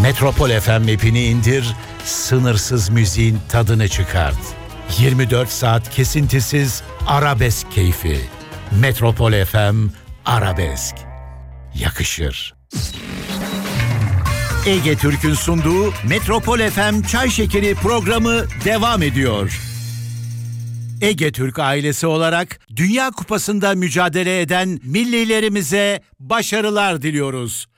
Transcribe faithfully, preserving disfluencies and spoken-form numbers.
Metropol F M app'ini indir, sınırsız müziğin tadını çıkart. yirmi dört saat kesintisiz arabesk keyfi. Metropol F M Arabesk. Yakışır. Ege Türk'ün sunduğu Metropol F M Çay Şekeri programı devam ediyor. Ege Türk ailesi olarak Dünya Kupası'nda mücadele eden millilerimize başarılar diliyoruz.